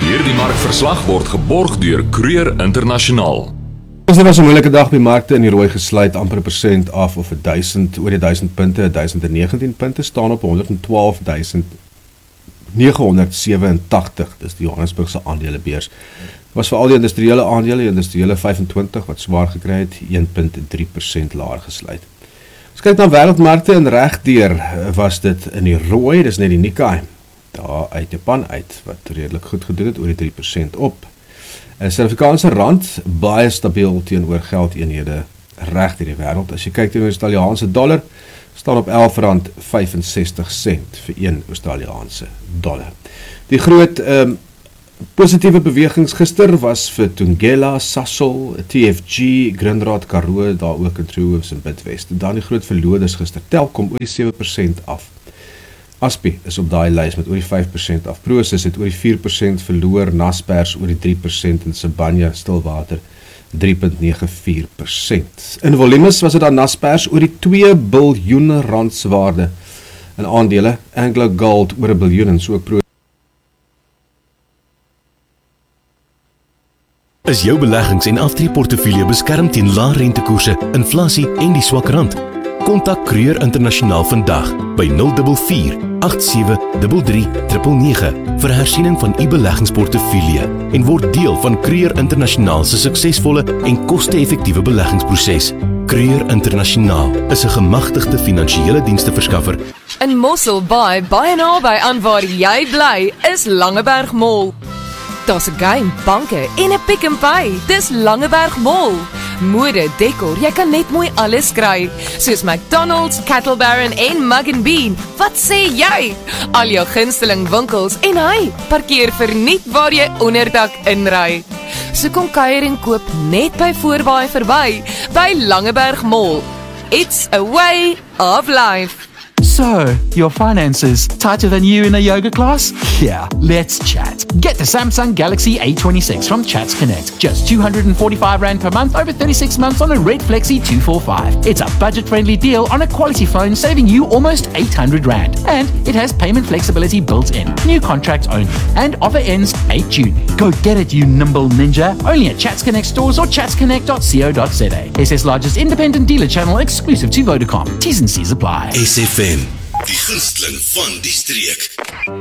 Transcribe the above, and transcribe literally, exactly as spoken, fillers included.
Hierdie markverslag word geborg deur Kruger Internasionaal. Dit was 'n moeilike dag by markte in die rooi gesluit, amper 'n persent af of duisend oor die duisend punte, duisend negentien punte staan op honderdtwaalfduisend negenhonderdsewenentagtig. Dis die Johannesburgse aandelebeurs. Was vir al die industriële aandele, die industriële vyf en twintig wat swaar gekry het, een komma drie persent laer gesluit. As kyk na wêreldmarkte en regdeur was dit in die rooi, dis net die Nikkei daar uit Japan uit wat redelik goed gedoen het, oor die drie persent op. En Suid-Afrikaanse rand baie stabiel teenoor geldeenhede reg deur die wêreld. As jy kyk teenoor die Australiese dollar, staan op elf rand vyfensestig sent vir een Australiese dollar. Die groot um, positiewe bewegings gister was vir Thungela, Sasol, T F G, Grindrod, Karoo, daar ook in Truworths en Bidvest. Dan die groot verloders gister, Telkom oor die sewe persent af. Aspi is op daai lys met oor die vyf persent af. Prosus het oor die vier persent verloor, Naspers oor die drie persent en Sibanye Stillwater drie komma nege vier persent. In volumes was dit aan Naspers oor die twee biljoen rand se waarde in aandele, Anglo Gold oor 'n biljoen en so ook Prosus. Is jou beleggings en aftreeportefeulje beskerm teen lae rentekoerse, inflasie en die swak rand? Kontak Kruger Internasionaal vandag by nul vier vier agt sewe drie drie nege nege vir hersiening van u beleggingsportefeulje en word deel van Kruger Internasionaal se suksesvolle en koste-effektiewe beleggingsproses. Kruger Internasionaal is 'n gemagtigde finansiële diensteverskaffer. In Mossel Bay, baie naby aan waar jy bly, is Langeberg Mall. Daar's 'n game, banke en 'n Pick n Pay. Dis Langeberg Mall. Mode, dekor, jy kan net mooi alles kry, soos McDonald's, Cattle Baron en Mug and Bean. Wat sê jy? Al jou gunsteling winkels en hy, parkeer verniet waar jy onderdak inry. So kom kuier en koop net by Voorbaai verby, by Langeberg Mall. It's a way of life. So, your finances tighter than you in a yoga class? Yeah, let's chat. Get the Samsung Galaxy A twenty-six from Chats Connect. Just two hundred forty-five rand per month over thirty-six months on a Red Flexi two forty-five. It's a budget-friendly deal on a quality phone, saving you almost eight hundred rand. And it has payment flexibility built in. New contracts only. And offer ends eighth June. Go get it, you nimble ninja. Only at Chats Connect stores or chats connect dot co dot za. S A's largest independent dealer channel exclusive to Vodacom. T's and C's apply. S F M, die gunsteling van die streek.